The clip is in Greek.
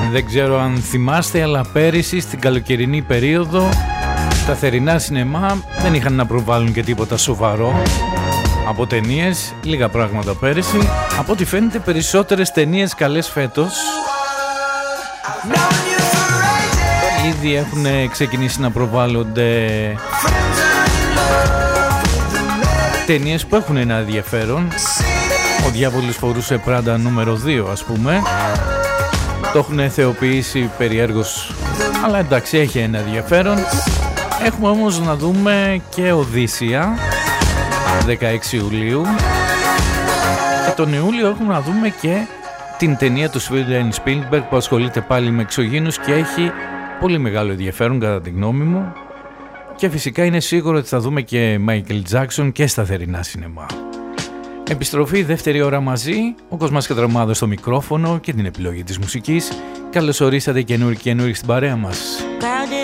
Δεν ξέρω αν θυμάστε, αλλά πέρυσι στην καλοκαιρινή περίοδο τα θερινά σινεμά δεν είχαν να προβάλλουν και τίποτα σοβαρό από ταινίες, λίγα πράγματα πέρυσι. Από ό,τι φαίνεται περισσότερες ταινίες καλές φέτος. Ήδη έχουν ξεκινήσει να προβάλλονται ταινίες που έχουν ένα ενδιαφέρον. Ο Διάβολος φορούσε Πράντα νούμερο 2, ας πούμε. Το έχουν θεοποιήσει περιέργως, αλλά εντάξει, έχει ένα ενδιαφέρον. Έχουμε όμως να δούμε και Οδύσσια 16 Ιουλίου, και τον Ιούλιο έχουμε να δούμε και την ταινία του Steven Spielberg που ασχολείται πάλι με εξωγήινους και έχει πολύ μεγάλο ενδιαφέρον κατά τη γνώμη μου. Και φυσικά είναι σίγουρο ότι θα δούμε και Michael Jackson και στα θερινά σινεμά. Επιστροφή δεύτερη ώρα μαζί, ο Κοσμάς Κατραμάδος στο μικρόφωνο και την επιλογή της μουσικής. Καλώς ορίσατε καινούριοι στην παρέα μας.